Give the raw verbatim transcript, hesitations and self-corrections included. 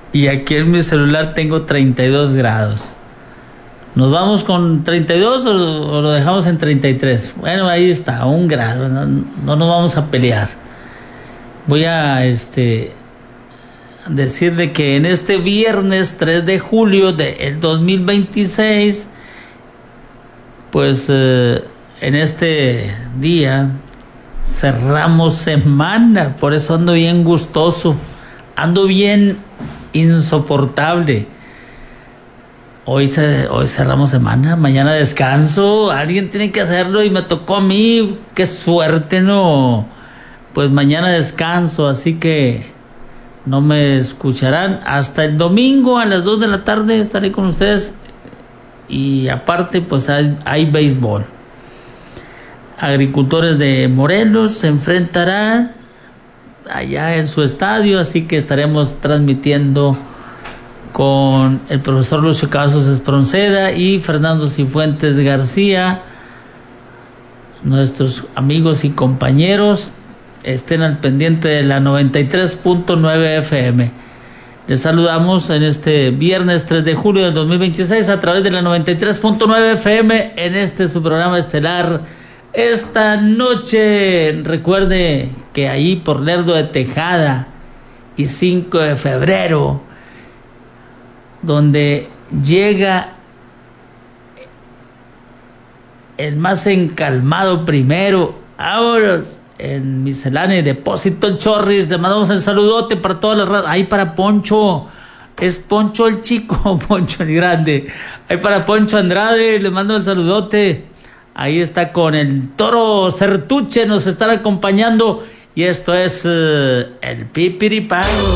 y aquí en mi celular tengo treinta y dos grados. ¿Nos vamos con treinta y dos o, o lo dejamos en treinta y tres? Bueno, ahí está, un grado, no, no nos vamos a pelear. Voy a este decir de que en este viernes tres de julio del dos mil veintiséis, pues eh, en este día cerramos semana, por eso ando bien gustoso, ando bien insoportable. Hoy, se, hoy cerramos semana, mañana descanso, alguien tiene que hacerlo y me tocó a mí, qué suerte, ¿no? Pues mañana descanso, así que no me escucharán. Hasta el domingo a las dos de la tarde estaré con ustedes y aparte pues hay, hay béisbol. Agricultores de Morelos se enfrentarán allá en su estadio, así que estaremos transmitiendo con el profesor Lucio Cavazos Espronceda y Fernando Cifuentes García, nuestros amigos y compañeros. Estén al pendiente de la noventa y tres punto nueve F M. Les saludamos en este viernes tres de julio del dos mil veintiséis a través de la noventa y tres punto nueve F M en este su programa estelar esta noche. Recuerde que ahí por Lerdo de Tejada y cinco de febrero, donde llega el más encalmado primero, vámonos, en Miscelánea y Depósito Chorris. Le mandamos el saludote para todas las radios. Ahí para Poncho, es Poncho el chico, Poncho el grande. Ahí para Poncho Andrade, le mando el saludote. Ahí está con el Toro Certuche, nos están acompañando. Y esto es uh, el Pipiripago.